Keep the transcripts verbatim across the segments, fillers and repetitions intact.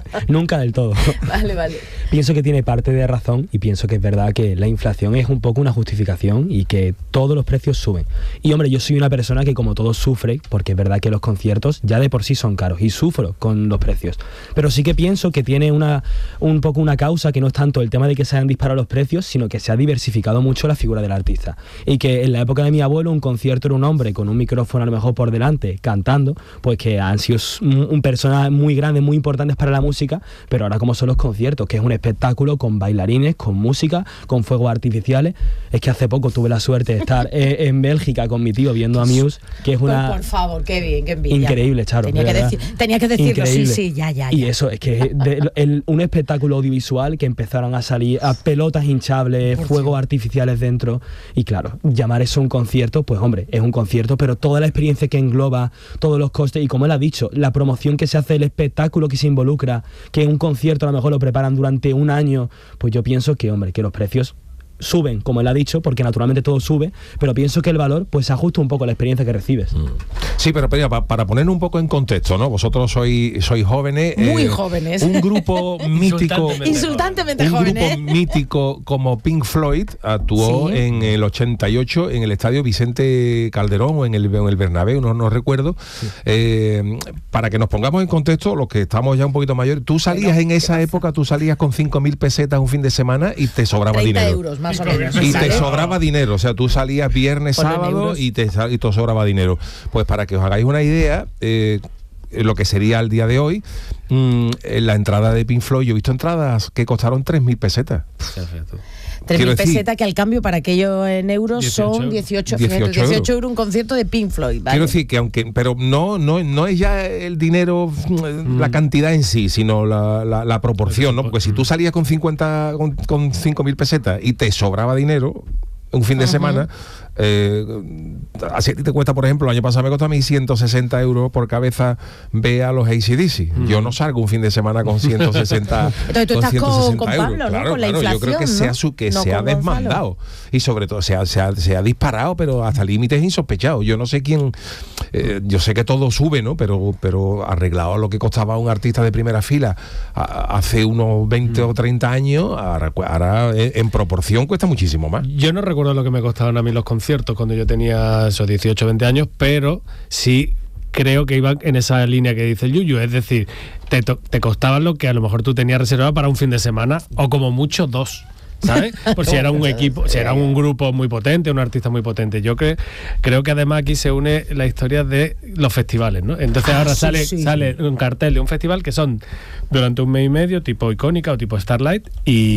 Nunca del todo. Vale, vale. Pienso que tiene parte de razón y pienso que es verdad que la inflación es un poco una justificación y que todos los precios suben. Y hombre, yo soy una persona que como todos sufre, porque es verdad que los conciertos ya de por sí son caros y sufro con los precios. Pero sí que pienso que tiene una un poco una causa que no es tanto el tema de que se hayan disparado los precios, sino que se ha diversificado mucho la figura del artista. Y que en la época de mi abuelo un concierto era un hombre con un micrófono a lo mejor por delante cantando, pues que han sido un, un personas muy grandes, muy importantes para la música, pero ahora como son los conciertos, que es un espectáculo con bailarines, con música, con fuegos artificiales. Es que hace poco tuve la suerte de estar eh, en Bélgica con mi tío viendo a Muse, que es una... Por, por favor, qué bien, qué envidia. Increíble, Charo. Tenía, que, decir, tenía que decirlo, increíble. sí, sí, ya, ya, ya. Y eso, es que de, el, un espectáculo audiovisual que empezaron a salir a pelotas hinchables, por fuegos sí. artificiales dentro, y claro, llamar eso un concierto, pues hombre, es un concierto, pero toda la experiencia que engloba, todos los costes, y como él ha dicho, la promoción que se hace, el espectáculo que se involucra, que un concierto a lo mejor lo preparan durante un año, pues yo pienso que, hombre, que los precios suben, como él ha dicho, porque naturalmente todo sube, pero pienso que el valor pues se ajusta un poco a la experiencia que recibes. Sí, pero, pero para, para poner un poco en contexto, ¿no? Vosotros sois, sois jóvenes. Muy eh, jóvenes. Un grupo mítico. Insultantemente un jóvenes. Un grupo mítico como Pink Floyd actuó sí. en el ochenta y ocho en el estadio Vicente Calderón o en el, en el Bernabéu, no, no recuerdo. Sí. Eh, para que nos pongamos en contexto, los que estamos ya un poquito mayores, tú salías pero, en esa época, tú salías con cinco mil pesetas un fin de semana y te sobraba dinero. euros, más o menos. Y te sobraba dinero, o sea, tú salías viernes, sábado y te, y te sobraba dinero. Pues para que os hagáis una idea, eh, lo que sería al día de hoy, mmm, la entrada de Pink Floyd, yo he visto entradas que costaron tres mil pesetas. Perfecto. tres mil pesetas, que al cambio para aquellos en euros son dieciocho, dieciocho, dieciocho euros un concierto de Pink Floyd, ¿vale? Quiero decir que aunque, pero no, no, no es ya el dinero, mm. la cantidad en sí, sino la, la, la proporción, ¿no? Porque si tú salías con cincuenta, con, con cinco mil pesetas y te sobraba dinero un fin de uh-huh. semana, eh, así a ti te cuesta, por ejemplo, el año pasado me costó a mí ciento sesenta euros por cabeza ver a los A C D C. Mm. Yo no salgo un fin de semana con ciento sesenta Entonces tú con estás ciento sesenta con, con Pablo, ¿no? Claro, con la claro, inflación, yo creo que ¿no? se ha, su, que no se ha desmandado Gonzalo. Y sobre todo se ha, se, ha, se ha disparado, pero hasta límites insospechados. Yo no sé quién, eh, yo sé que todo sube, ¿no? Pero, pero arreglado a lo que costaba un artista de primera fila a, hace unos veinte mm. o treinta años, ahora, ahora en proporción cuesta muchísimo más. Yo no recuerdo lo que me costaban a mí los conciertos cuando yo tenía esos dieciocho o veinte años, pero sí creo que iban en esa línea que dice el Yuyu, es decir, te, to- te costaban lo que a lo mejor tú tenías reservado para un fin de semana o como mucho dos, ¿sabes? Por si era un equipo, si era un grupo muy potente, un artista muy potente. Yo cre- creo que además aquí se une la historia de los festivales, ¿no? Entonces ahora ah, sí, sale, sí. sale un cartel de un festival que son durante un mes y medio, tipo Icónica o tipo Starlight,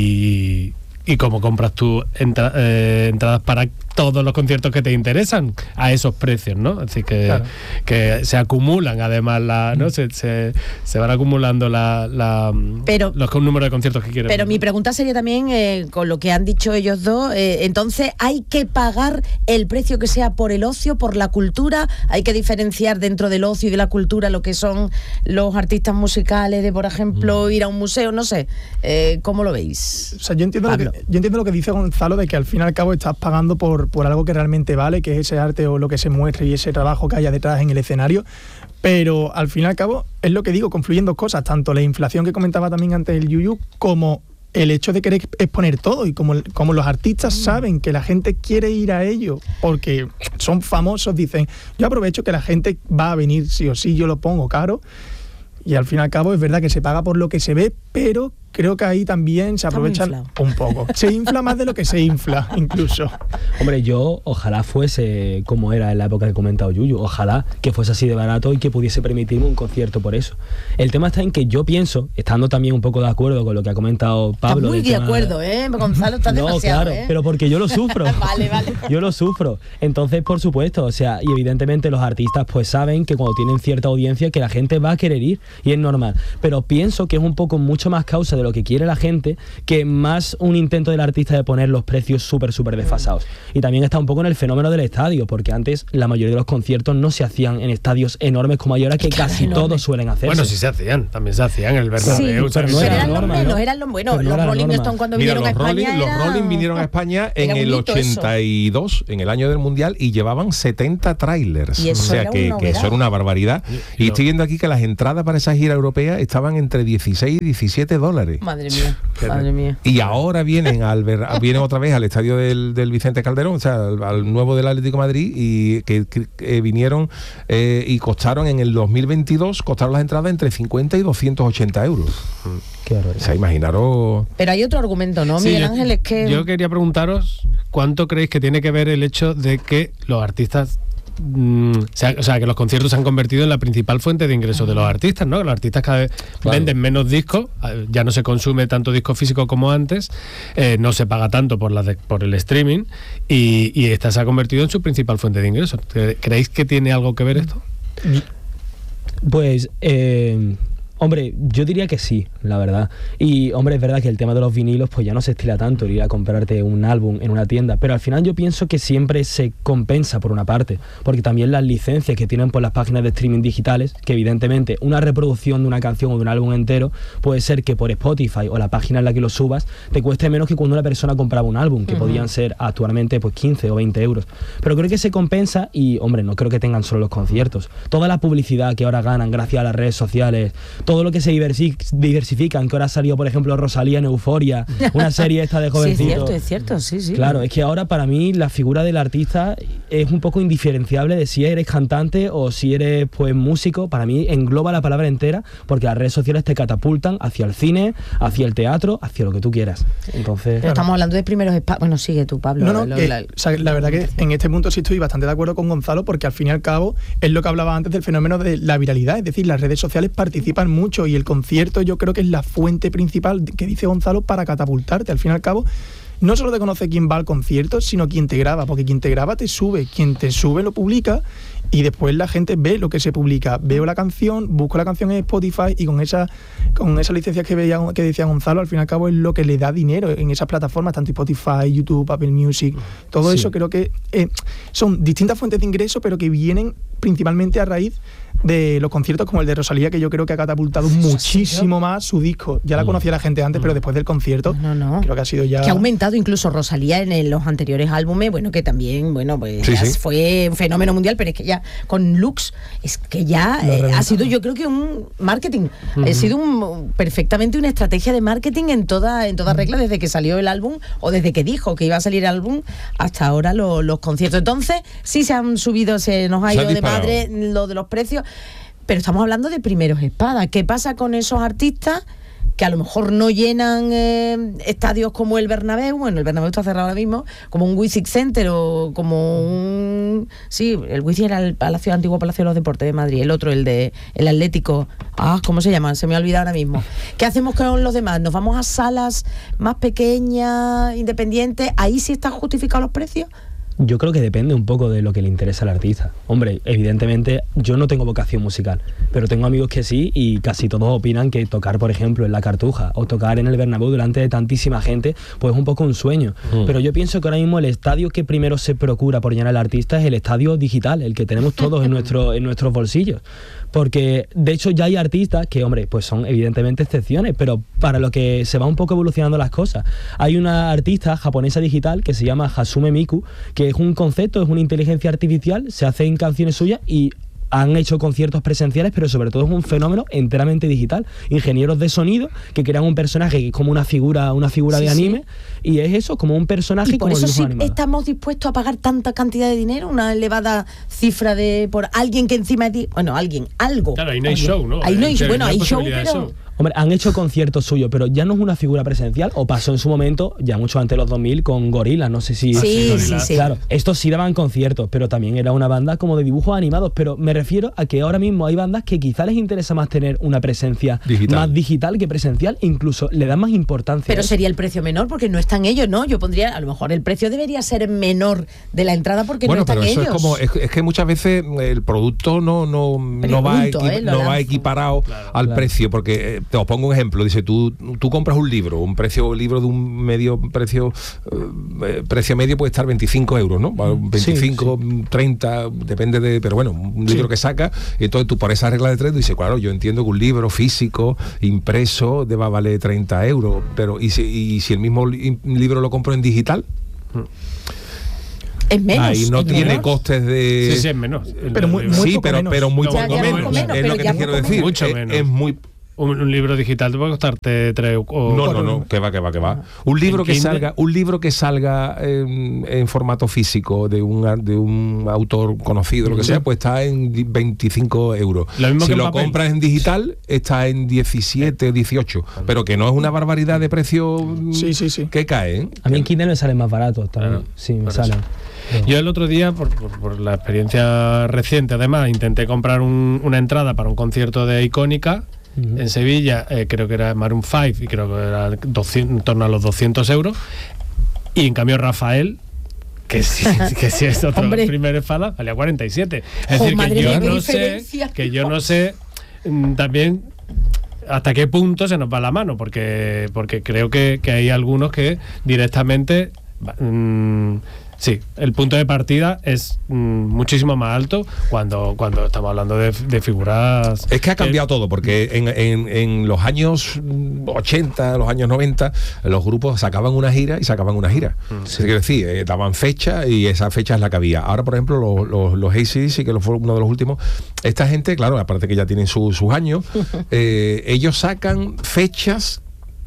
y... y como compras tú entra, eh, entradas para todos los conciertos que te interesan a esos precios, ¿no? Así que, claro. que se acumulan además la, ¿no? Se, se, se van acumulando la, la pero, los números de conciertos que quieren. Pero mi pregunta sería también, eh, con lo que han dicho ellos dos, eh, entonces hay que pagar el precio que sea por el ocio, por la cultura, hay que diferenciar dentro del ocio y de la cultura lo que son los artistas musicales, de por ejemplo mm. ir a un museo, no sé, eh, ¿cómo lo veis? O sea, yo entiendo, lo que, yo entiendo lo que dice Gonzalo, de que al fin y al cabo estás pagando por, por algo que realmente vale, que es ese arte o lo que se muestre y ese trabajo que haya detrás en el escenario, pero al fin y al cabo es lo que digo, confluyen dos cosas, tanto la inflación que comentaba también antes el Yuyu, como el hecho de querer exponer todo, y como, como los artistas saben que la gente quiere ir a ello porque son famosos, dicen, yo aprovecho que la gente va a venir sí o sí, yo lo pongo caro, y al fin y al cabo es verdad que se paga por lo que se ve, pero creo que ahí también se aprovechan un poco. Se infla más de lo que se infla, incluso. Hombre, yo ojalá fuese como era en la época que he comentado Yuyu, ojalá que fuese así de barato y que pudiese permitirme un concierto por eso. El tema está en que yo pienso, estando también un poco de acuerdo con lo que ha comentado Pablo. Estás muy de acuerdo, ¿eh? Gonzalo, estás no, demasiado, claro, ¿eh? pero porque yo lo sufro. Vale, vale. Yo lo sufro. Entonces, por supuesto, o sea, y evidentemente los artistas pues saben que cuando tienen cierta audiencia que la gente va a querer ir y es normal. Pero pienso que es un poco mucho más causa de lo lo que quiere la gente que más un intento del artista de poner los precios súper, súper desfasados. Y también está un poco en el fenómeno del estadio, porque antes la mayoría de los conciertos no se hacían en estadios enormes como hay ahora, que casi todos suelen hacerse. Bueno, sí se hacían, también se hacían en el Bernabéu. Sí, pero no eran los menos, eran los buenos. Los Rolling Stones cuando Mira, vinieron los a España Rolling, era... los Rolling vinieron a España en el ochenta y dos, eso. en el año del Mundial, y llevaban setenta trailers. Y eso o sea, era que, que eso era una barbaridad. Y, y estoy viendo aquí que las entradas para esa gira europea estaban entre dieciséis y diecisiete dólares. Madre mía, madre mía. Y ahora vienen al ver, vienen otra vez al estadio del, del Vicente Calderón, o sea, al, al nuevo del Atlético de Madrid, y que, que, que vinieron eh, y costaron en el dos mil veintidós, costaron las entradas entre cincuenta y doscientos ochenta euros. Qué barbaridad. O sea, imaginaros. Pero hay otro argumento, ¿no, Sí, Miguel yo, Ángel? Es que... yo quería preguntaros cuánto creéis que tiene que ver el hecho de que los artistas... Mm, o, sea, o sea, que los conciertos se han convertido en la principal fuente de ingresos de los artistas, ¿no? Los artistas cada vez claro. venden menos discos, ya no se consume tanto disco físico como antes, eh, no se paga tanto por, la de, por el streaming, y, y esta se ha convertido en su principal fuente de ingresos. ¿Creéis que tiene algo que ver esto? Pues... Eh... Hombre, yo diría que sí, la verdad. Y, hombre, es verdad que el tema de los vinilos pues ya no se estila tanto el ir a comprarte un álbum en una tienda, pero al final yo pienso que siempre se compensa por una parte, porque también las licencias que tienen por las páginas de streaming digitales, que evidentemente una reproducción de una canción o de un álbum entero puede ser que por Spotify o la página en la que lo subas te cueste menos que cuando una persona compraba un álbum, que uh-huh. podían ser actualmente pues quince o veinte euros. Pero creo que se compensa y, hombre, no creo que tengan solo los conciertos. Toda la publicidad que ahora ganan gracias a las redes sociales, todo lo que se diversifican, que ahora salió, por ejemplo, Rosalía en Euforia, una serie esta de jovencitos. Sí, es cierto, es cierto, sí, sí. Claro, es que ahora para mí la figura del artista es un poco indiferenciable de si eres cantante o si eres pues músico. Para mí engloba la palabra entera, porque las redes sociales te catapultan hacia el cine, hacia el teatro, hacia lo que tú quieras. Entonces, pero estamos hablando de primeros espacios. Bueno, sigue tú, Pablo. No, no, lo, que, la, o sea, la verdad que en este punto sí estoy bastante de acuerdo con Gonzalo, porque al fin y al cabo es lo que hablaba antes del fenómeno de la viralidad, es decir, las redes sociales participan mucho y el concierto yo creo que es la fuente principal que dice Gonzalo para catapultarte. Al fin y al cabo, no solo te conoce quién va al concierto, sino quién te graba, porque quien te graba te sube, quien te sube lo publica y después la gente ve lo que se publica. Veo la canción, busco la canción en Spotify y con esa con esas licencias que veía que decía Gonzalo, al fin y al cabo es lo que le da dinero en esas plataformas, tanto Spotify, YouTube, Apple Music, todo sí. Eso creo que eh, son distintas fuentes de ingreso, pero que vienen principalmente a raíz de los conciertos como el de Rosalía, que yo creo que ha catapultado muchísimo más su disco. Ya la conocía la gente antes, pero después del concierto no, no. creo que ha sido ya... Que ha aumentado incluso Rosalía en el, los anteriores álbumes, bueno, que también, bueno, pues sí, ya sí. fue un fenómeno mundial, pero es que ya con Lux, es que ya eh, ha sido, yo creo que un marketing, uh-huh. ha sido un, perfectamente una estrategia de marketing en toda, en toda regla, desde que salió el álbum o desde que dijo que iba a salir el álbum hasta ahora lo, los conciertos. Entonces, sí se han subido, se nos ha ido de madre lo de los precios. Pero estamos hablando de primeros espadas. ¿Qué pasa con esos artistas que a lo mejor no llenan eh, estadios como el Bernabéu? Bueno, el Bernabéu está cerrado ahora mismo, como un Wizzing Center o como un... Sí, el Wizzing era el Palacio, antiguo Palacio de los Deportes de Madrid, el otro, el de el Atlético. Ah, ¿cómo se llama? Se me ha olvidado ahora mismo. ¿Qué hacemos con los demás? ¿Nos vamos a salas más pequeñas, independientes? ¿Ahí sí están justificados los precios? Yo creo que depende un poco de lo que le interesa al artista. Hombre, evidentemente yo no tengo vocación musical, pero tengo amigos que sí y casi todos opinan que tocar, por ejemplo, en la Cartuja o tocar en el Bernabéu delante de tantísima gente, pues es un poco un sueño. Mm. Pero yo pienso que ahora mismo el estadio que primero se procura por llenar al artista es el estadio digital, el que tenemos todos en, nuestro, en nuestros bolsillos. Porque de hecho ya hay artistas que, hombre, pues son evidentemente excepciones, pero para lo que se va un poco evolucionando las cosas. Hay una artista japonesa digital que se llama Hasume Miku, que es un concepto, es una inteligencia artificial, se hace en canciones suyas y han hecho conciertos presenciales, pero sobre todo es un fenómeno enteramente digital. Ingenieros de sonido que crean un personaje que es como una figura, una figura sí, de anime, sí. Y es eso, como un personaje. Y por como eso sí animado. Estamos dispuestos a pagar tanta cantidad de dinero, una elevada cifra de por alguien que encima de ti, bueno, alguien, algo. Claro, ahí no hay alguien. show, ¿no? Ahí no hay, hay bueno, hay show, pero... Hombre, han hecho conciertos suyos, pero ya no es una figura presencial, o pasó en su momento, ya mucho antes de los dos mil, con Gorillaz, no sé si... Sí, sí, sí. Claro, estos sí daban conciertos, pero también era una banda como de dibujos animados, pero me refiero a que ahora mismo hay bandas que quizá les interesa más tener una presencia digital. Más digital que presencial, incluso le dan más importancia. Pero sería el precio menor, porque no están ellos, ¿no? Yo pondría, a lo mejor el precio debería ser menor de la entrada porque bueno, no están ellos. Bueno, pero eso es como, es, es que muchas veces el producto no, no, no, va, equi- eh, no va equiparado claro, al claro. precio, porque Te os pongo un ejemplo. Dice, tú, tú compras un libro, un precio un libro de un medio precio, eh, precio medio puede estar veinticinco euros, ¿no? veinticinco, sí, sí. treinta, depende de, pero bueno, un libro sí. que saca, y entonces tú por esa regla de tres dices, claro, yo entiendo que un libro físico, impreso, deba valer treinta euros, pero ¿y si, y si el mismo li- libro lo compro en digital? Es menos. Ahí no tiene menos. costes de... Sí, sí, es menos. Pero muy, muy sí, poco pero, menos. pero muy Ya, poco ya menos. poco menos, Es pero lo que ya te quiero poco decir. Mucho Es, menos. es muy... Un, un libro digital te puede costarte tres o... No, no, no, que va, que va, que va. Un libro que Kindle? salga, un libro que salga en, en formato físico de un, de un autor conocido, lo que sea, pues está en veinticinco euros. Lo mismo si que lo en papel. compras en digital, está en diecisiete, dieciocho. Pero que no es una barbaridad de precio Sí, sí, sí. que cae, ¿eh? A mí en Kindle me salen más baratos también. Claro, sí, me por salen. eso. Yo el otro día, por, por, por la experiencia reciente, además, intenté comprar un, una entrada para un concierto de Icónica en Sevilla, eh, creo que era Maroon cinco y creo que era doscientos, en torno a los doscientos euros, y en cambio Rafael, que sí, que sí es otro Hombre. primer espada, valía cuarenta y siete. Es Oh, decir, madre que yo mía, qué no sé, diferencia. que yo no sé mm, también hasta qué punto se nos va la mano, porque, porque creo que, que hay algunos que directamente... Mm, sí, el punto de partida es mm, muchísimo más alto cuando, cuando estamos hablando de, de figuras... Es que ha cambiado eh, todo, porque en, en, en los años ochenta, los años noventa, los grupos sacaban una gira y sacaban una gira. Sí. Quiero decir, eh, daban fecha y esa fecha es la que había. Ahora, por ejemplo, los, los, los A C D C, que fue uno de los últimos, esta gente, claro, aparte que ya tienen su, sus años, eh, ellos sacan fechas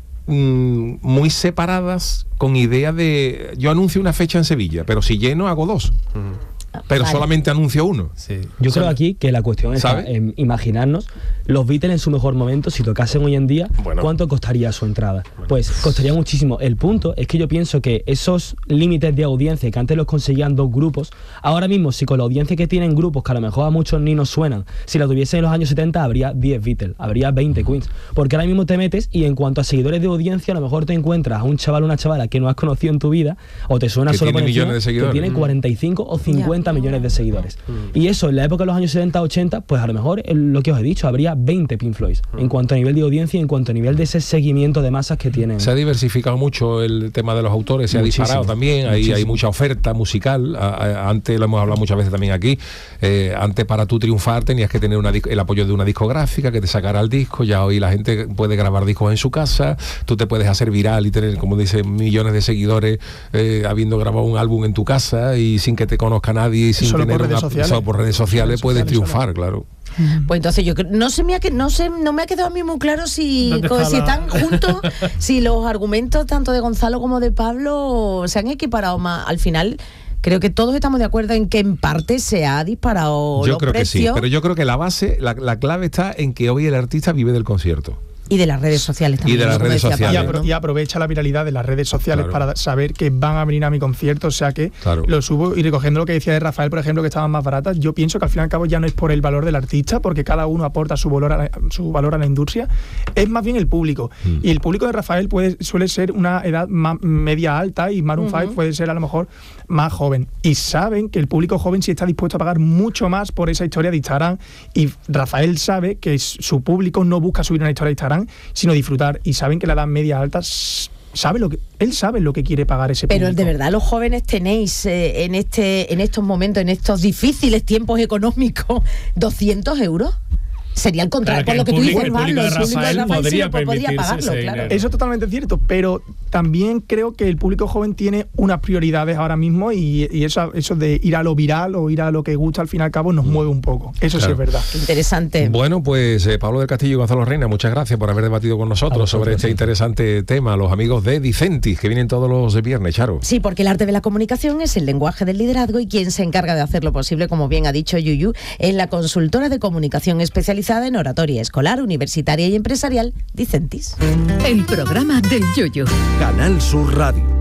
mm, muy separadas, con idea de, yo anuncio una fecha en Sevilla, pero si lleno hago dos. Pero Vale. solamente anuncio uno. Sí. Yo creo aquí que la cuestión está ¿Sabe? en imaginarnos los Beatles en su mejor momento, si tocasen hoy en día, Bueno. ¿cuánto costaría su entrada? Pues costaría muchísimo. El punto es que yo pienso que esos límites de audiencia que antes los conseguían dos grupos, ahora mismo si con la audiencia que tienen grupos que a lo mejor a muchos ni nos suenan, si la tuviesen en los años setenta habría diez Beatles, habría veinte Queens, porque ahora mismo te metes y en cuanto a seguidores de audiencia a lo mejor te encuentras a un chaval o una chavala que no has conocido en tu vida o te suena Que solo tiene por encima, millones de seguidores. que tiene cuarenta y cinco o cincuenta Ya. millones de seguidores. Y eso en la época de los años setenta ochenta, pues a lo mejor eh, lo que os he dicho, habría veinte Pink Floyd en cuanto a nivel de audiencia y en cuanto a nivel de ese seguimiento de masas que tienen. Se ha diversificado mucho el tema de los autores, se Muchísimo, ha disparado también, ahí muchísimo. hay mucha oferta musical. A, a, antes, lo hemos hablado muchas veces también aquí, eh, antes para tú triunfar tenías que tener una, el apoyo de una discográfica que te sacara el disco, ya hoy la gente puede grabar discos en su casa, tú te puedes hacer viral y tener, como dice, millones de seguidores eh, habiendo grabado un álbum en tu casa y sin que te conozca nadie y sin Solo tener por redes una, sociales. solo por redes sociales Redes puedes sociales, triunfar, claro. Pues entonces yo creo- no se me ha que- no sé, no me ha quedado a mí muy claro si, ¿Dónde co- está si la- están juntos, si los argumentos tanto de Gonzalo como de Pablo se han equiparado más. Al final creo que todos estamos de acuerdo en que en parte se ha disparado Yo los creo que sí, precios pero yo creo que la base, la, la clave está en que hoy el artista vive del concierto. y de las redes sociales también. Y de las como redes decía sociales. Y, Pablo, apro- ¿no? y aprovecha la viralidad de las redes sociales Claro. para saber que van a venir a mi concierto, o sea que Claro. lo subo. Y recogiendo lo que decía de Rafael, por ejemplo, que estaban más baratas, yo pienso que al fin y al cabo ya no es por el valor del artista, porque cada uno aporta su valor a la, su valor a la industria, es más bien el público. Mm. Y el público de Rafael puede, suele ser una edad más media alta y Maroon Ujú. cinco puede ser a lo mejor más joven. Y saben que el público joven sí está dispuesto a pagar mucho más por esa historia de Instagram, y Rafael sabe que su público no busca subir una historia de Instagram, sino disfrutar, y saben que la edad media alta s- sabe lo que él sabe lo que quiere pagar ese Pero público. de verdad los jóvenes tenéis eh, en este en estos momentos, en estos difíciles tiempos económicos, doscientos euros. Sería el contrario, Claro, por lo que que el tú público- dices, el Pablo. público de el público de Rafael Rafael sí podría lo podría permitirse pagarlo, ese claro. dinero. Eso es totalmente cierto, pero también creo que el público joven tiene unas prioridades ahora mismo, y, y eso, eso de ir a lo viral o ir a lo que gusta al fin y al cabo nos mueve un poco. Eso sí Claro. es verdad. Interesante. Bueno, pues eh, Pablo del Castillo y Gonzalo Reina, muchas gracias por haber debatido con A nosotros vosotros, sobre este sí. interesante tema. Los amigos de Dicentis, que vienen todos los viernes, Charo. Sí, porque el arte de la comunicación es el lenguaje del liderazgo, y quien se encarga de hacerlo posible, como bien ha dicho Yuyu, es la consultora de comunicación especializada en oratoria escolar, universitaria y empresarial, Dicentis. El programa del Yoyo. Canal Sur Radio.